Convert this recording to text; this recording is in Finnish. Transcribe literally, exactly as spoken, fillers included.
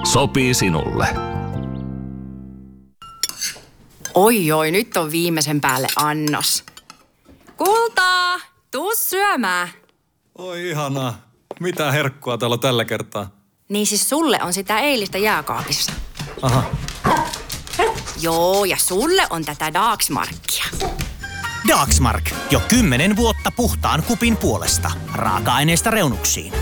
sopii sinulle. Oi oi, nyt on viimeisen päälle annos. Kultaa, tuu syömään. Oi ihanaa. Mitä herkkua täällä on tällä kertaa? Niin siis sulle on sitä eilistä jääkaapissa. Aha. Joo, ja sulle on tätä Dagsmarkia. Dagsmark. Jo kymmenen vuotta puhtaan kupin puolesta. Raaka-aineesta reunuksiin.